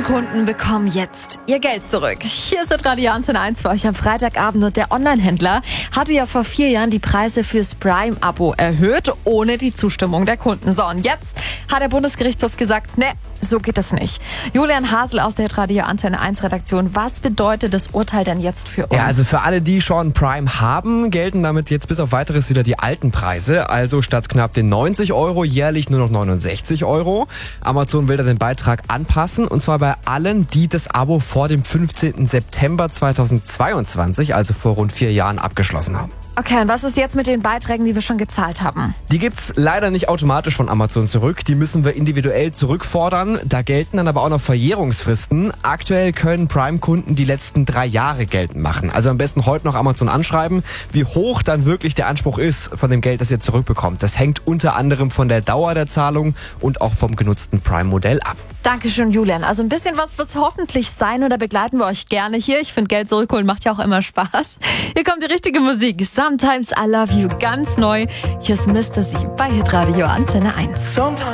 Prime-Kunden bekommen jetzt ihr Geld zurück. Hier ist das Radio Antenne 1 für euch am Freitagabend und der Onlinehändler hatte ja vor 4 Jahren die Preise fürs Prime-Abo erhöht, ohne die Zustimmung der Kunden. So, und jetzt hat der Bundesgerichtshof gesagt, ne, so geht das nicht. Julian Hasel aus der Radio Antenne 1 Redaktion, was bedeutet das Urteil denn jetzt für uns? Ja, also für alle, die schon Prime haben, gelten damit jetzt bis auf weiteres wieder die alten Preise. Also statt knapp den 90 Euro jährlich nur noch 69 Euro. Amazon will da den Beitrag anpassen und zwar bei allen, die das Abo vor dem 15. September 2022, also vor rund 4 Jahren, abgeschlossen haben. Okay, und was ist jetzt mit den Beiträgen, die wir schon gezahlt haben? Die gibt's leider nicht automatisch von Amazon zurück. Die müssen wir individuell zurückfordern. Da gelten dann aber auch noch Verjährungsfristen. Aktuell können Prime-Kunden die letzten 3 Jahre geltend machen. Also am besten heute noch Amazon anschreiben, wie hoch dann wirklich der Anspruch ist von dem Geld, das ihr zurückbekommt. Das hängt unter anderem von der Dauer der Zahlung und auch vom genutzten Prime-Modell ab. Dankeschön, Julian. Also ein bisschen was wird's hoffentlich sein und da begleiten wir euch gerne hier. Ich finde, Geld zurückholen macht ja auch immer Spaß. Hier kommt die richtige Musik. Sometimes I Love You, ganz neu. Hier ist Mr. Sie bei Hitradio Antenne 1.